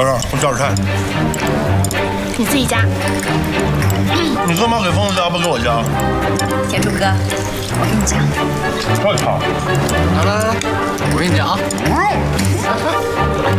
让，我加点菜。 你自己加。 你干嘛给疯子加不给我加？ 田柱哥，我跟你讲。 太差。 来，我跟你讲啊。